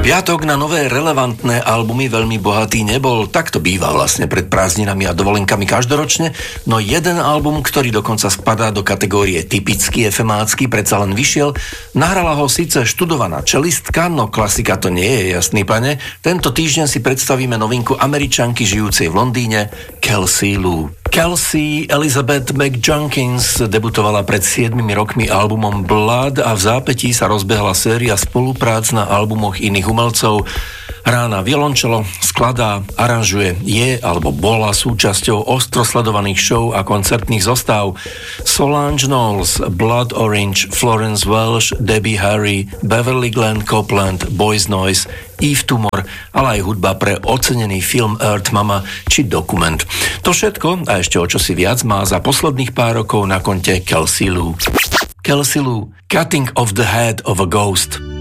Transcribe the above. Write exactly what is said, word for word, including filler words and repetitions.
Piatok na nové relevantné albumy veľmi bohatý nebol, tak to býva vlastne pred prázdninami a dovolenkami každoročne, no jeden album, ktorý dokonca spadá do kategórie typický efemácky, predsa len vyšiel, nahrala ho síce študovaná čelistka, no klasika to nie je, jasný pane. Tento týždeň si predstavíme novinku Američanky žijúcej v Londýne, Kelsey Lou. Kelsey Elizabeth McJunkins debutovala pred siedmimi rokmi albumom Blood a v zápätí sa rozbehla séria spoluprác na albumoch iných umelcov. Hrá na violončelo, skladá, aranžuje, je alebo bola súčasťou ostro sledovaných show a koncertných zostav. Solange Knowles, Blood Orange, Florence Welch, Debbie Harry, Beverly Glenn Copeland, Boys Noise, Eve Tumor, ale aj hudba pre ocenený film Earth Mama či dokument. To všetko a ešte o čosi viac má za posledných pár rokov na konte Kelsey Lou. Kelsey Lou, Cutting Off the Head of a Ghost.